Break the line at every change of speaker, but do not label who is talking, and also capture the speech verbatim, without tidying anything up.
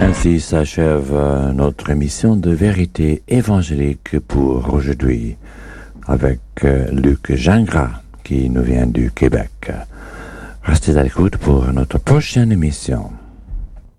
Ainsi s'achève euh, notre émission de vérité évangélique pour aujourd'hui avec euh, Luc Gingras qui nous vient du Québec. Restez à l'écoute pour notre prochaine émission.